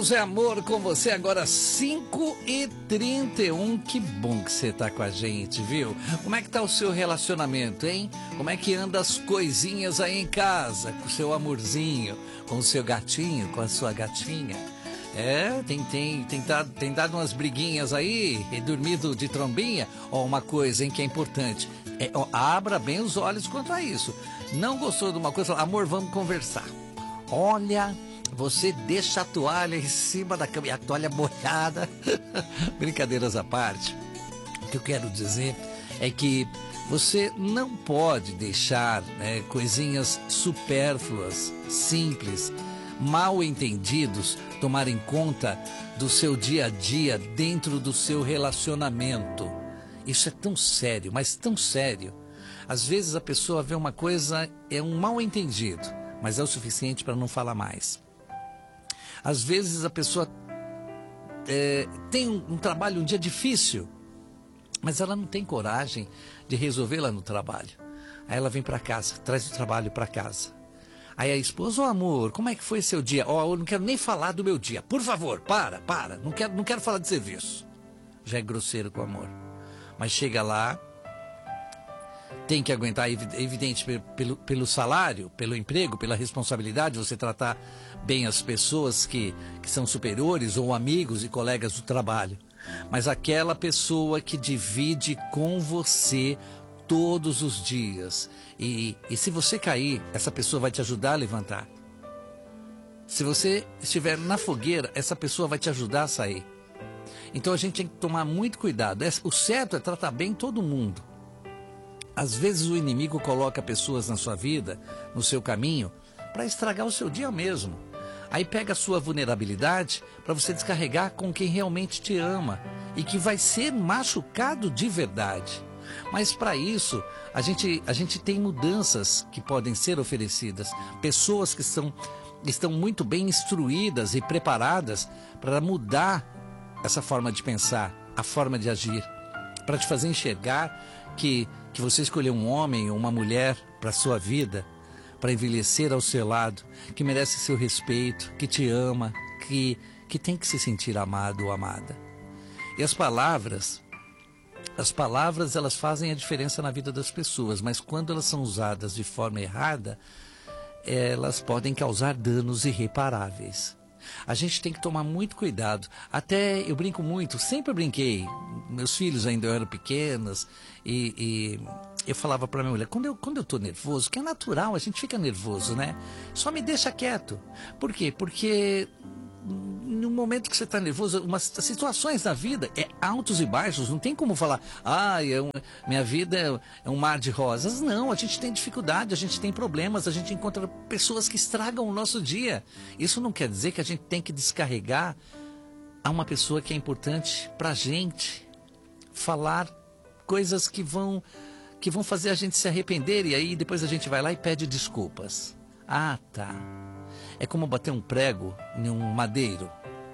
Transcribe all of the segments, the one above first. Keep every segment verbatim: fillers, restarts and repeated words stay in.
Deus é amor com você agora cinco e trinta e um. Que bom que você tá com a gente, viu? Como é que tá o seu relacionamento, hein? Como é que anda as coisinhas aí em casa, com o seu amorzinho, com o seu gatinho, com a sua gatinha? É, tem, tem, tem, dado, tem dado umas briguinhas aí e dormido de trombinha? Ó, uma coisa, hein, que é importante. É, ó, abra bem os olhos quanto a isso. Não gostou de uma coisa? Amor, vamos conversar. Olha... Você deixa a toalha em cima da cama e a toalha molhada. Brincadeiras à parte. O que eu quero dizer é que você não pode deixar, né, coisinhas supérfluas, simples, mal entendidos, tomarem conta do seu dia a dia dentro do seu relacionamento. Isso é tão sério, mas tão sério. Às vezes a pessoa vê uma coisa, é um mal entendido, mas é o suficiente para não falar mais. Às vezes a pessoa é, tem um, um trabalho, um dia difícil, mas ela não tem coragem de resolver lá no trabalho. Aí ela vem para casa, traz o trabalho para casa. Aí a esposa, ô amor, como é que foi seu dia? Ó, oh, eu não quero nem falar do meu dia. Por favor, para, para. Não quero, não quero falar de serviço. Já é grosseiro com o amor. Mas chega lá, tem que aguentar, é evidente, pelo, pelo salário, pelo emprego, pela responsabilidade, você tratar bem as pessoas que, que são superiores ou amigos e colegas do trabalho. Mas aquela pessoa que divide com você todos os dias. E, e se você cair, essa pessoa vai te ajudar a levantar. Se você estiver na fogueira, essa pessoa vai te ajudar a sair. Então a gente tem que tomar muito cuidado. O certo é tratar bem todo mundo. Às vezes o inimigo coloca pessoas na sua vida, no seu caminho, para estragar o seu dia mesmo. Aí pega a sua vulnerabilidade para você descarregar com quem realmente te ama e que vai ser machucado de verdade. Mas para isso, a gente, a gente tem mudanças que podem ser oferecidas. Pessoas que são, estão muito bem instruídas e preparadas para mudar essa forma de pensar, a forma de agir, para te fazer enxergar que, que você escolheu um homem ou uma mulher para a sua vida, para envelhecer ao seu lado, que merece seu respeito, que te ama, que, que tem que se sentir amado ou amada. E as palavras, as palavras elas fazem a diferença na vida das pessoas, mas quando elas são usadas de forma errada, elas podem causar danos irreparáveis. A gente tem que tomar muito cuidado. Até eu brinco muito, sempre brinquei. Meus filhos ainda eram pequenos e, e eu falava para minha mulher, quando eu, quando eu tô nervoso, que é natural, a gente fica nervoso, né? Só me deixa quieto. Por quê? Porque no momento que você está nervoso, umas situações da vida, é altos e baixos, não tem como falar, ah, é um, minha vida é, é um mar de rosas. Não, a gente tem dificuldade, a gente tem problemas, a gente encontra pessoas que estragam o nosso dia. Isso não quer dizer que a gente tem que descarregar a uma pessoa que é importante pra gente, falar coisas que vão, que vão fazer a gente se arrepender, e aí depois a gente vai lá e pede desculpas. Ah, tá. É como bater um prego em um madeiro.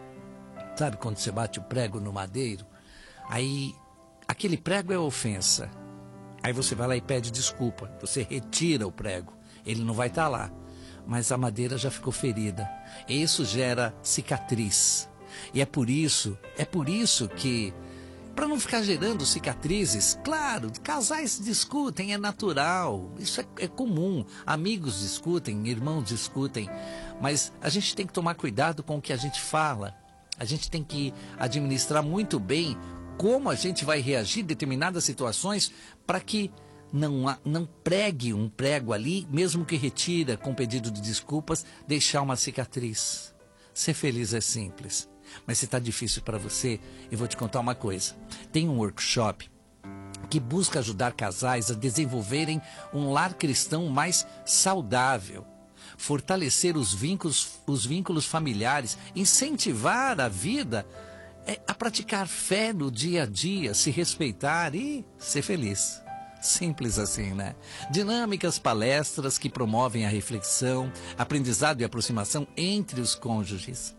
Sabe quando você bate o prego no madeiro? Aí, aquele prego é ofensa. Aí você vai lá e pede desculpa. Você retira o prego. Ele não vai estar lá. Mas a madeira já ficou ferida. E isso gera cicatriz. E é por isso, é por isso que, para não ficar gerando cicatrizes, claro, casais discutem, é natural, isso é, é comum, amigos discutem, irmãos discutem, mas a gente tem que tomar cuidado com o que a gente fala, a gente tem que administrar muito bem como a gente vai reagir em determinadas situações para que não, não pregue um prego ali, mesmo que retira com pedido de desculpas, deixar uma cicatriz. Ser feliz é simples. Mas se está difícil para você, eu vou te contar uma coisa. Tem um workshop que busca ajudar casais a desenvolverem um lar cristão mais saudável, fortalecer os vínculos, os vínculos familiares, incentivar a vida é, a praticar fé no dia a dia, se respeitar e ser feliz. Simples assim, né? Dinâmicas, palestras que promovem a reflexão, aprendizado e aproximação entre os cônjuges,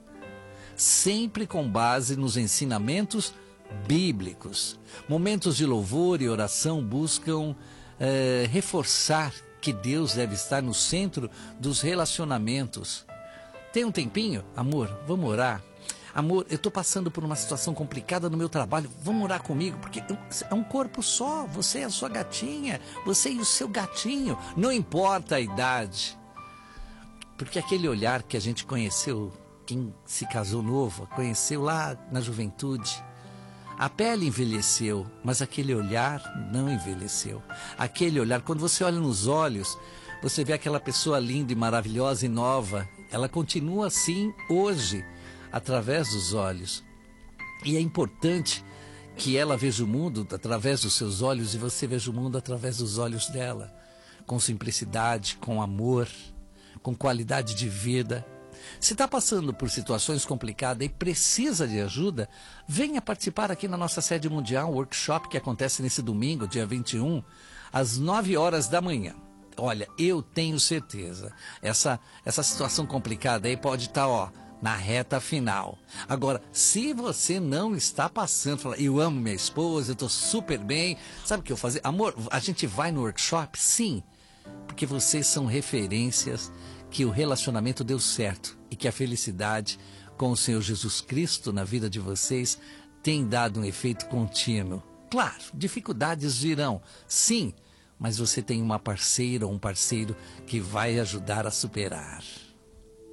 sempre com base nos ensinamentos bíblicos. Momentos de louvor e oração buscam eh, reforçar que Deus deve estar no centro dos relacionamentos. Tem um tempinho? Amor, vamos orar? Amor, eu estou passando por uma situação complicada no meu trabalho, vamos orar comigo? Porque é um corpo só, você é a sua gatinha, você e o seu gatinho, não importa a idade. Porque aquele olhar que a gente conheceu, quem se casou novo, conheceu lá na juventude, a pele envelheceu, mas aquele olhar não envelheceu. Aquele olhar, quando você olha nos olhos, você vê aquela pessoa linda e maravilhosa e nova, ela continua assim hoje, através dos olhos. E é importante que ela veja o mundo através dos seus olhos e você veja o mundo através dos olhos dela, com simplicidade, com amor, com qualidade de vida. Se está passando por situações complicadas e precisa de ajuda, venha participar aqui na nossa sede mundial, um workshop que acontece nesse domingo, dia vinte e um, às nove horas da manhã. Olha, eu tenho certeza, essa, essa situação complicada aí pode estar, ó, na reta final. Agora, se você não está passando, fala, eu amo minha esposa, eu estou super bem, sabe o que eu vou fazer? Amor, a gente vai no workshop? Sim, porque vocês são referências que o relacionamento deu certo e que a felicidade com o Senhor Jesus Cristo na vida de vocês tem dado um efeito contínuo. Claro, dificuldades virão, sim, mas você tem uma parceira ou um parceiro que vai ajudar a superar.